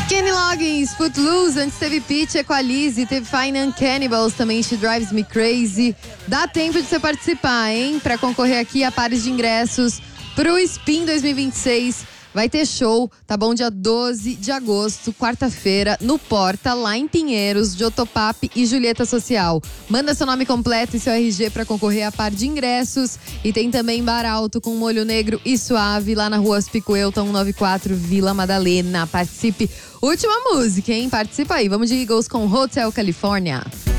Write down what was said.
Kenny Loggins, Footloose, antes teve Pitch, Equalize, teve Fine and Cannibals, também She Drives Me Crazy. Dá tempo de você participar, hein? Pra concorrer aqui a pares de ingressos pro Spin 2026. Vai ter show, tá bom? Dia 12 de agosto, quarta-feira, no Porta, lá em Pinheiros, Jotopap e Julieta Social. Manda seu nome completo e seu RG pra concorrer a par de ingressos. E tem também bar alto com molho negro e suave, lá na rua Aspicuelta 194, Vila Madalena. Participe. Última música, hein? Participa aí. Vamos de Eagles com Hotel California.